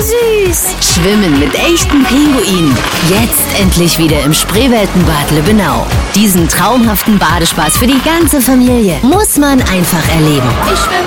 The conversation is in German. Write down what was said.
süß. Schwimmen mit echten Pinguinen. Jetzt endlich wieder im Spreeweltenbad Lübbenau. Diesen traumhaften Badespaß für die ganze Familie muss man einfach erleben.